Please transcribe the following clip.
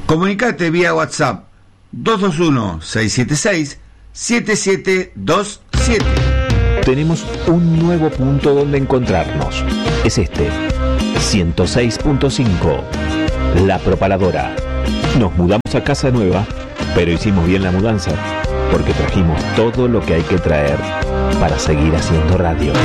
Comunicate vía WhatsApp 221-676-7727. Tenemos un nuevo punto donde encontrarnos. Es este, 106.5, La Propaladora. Nos mudamos a casa nueva, pero hicimos bien la mudanza, porque trajimos todo lo que hay que traer para seguir haciendo radio.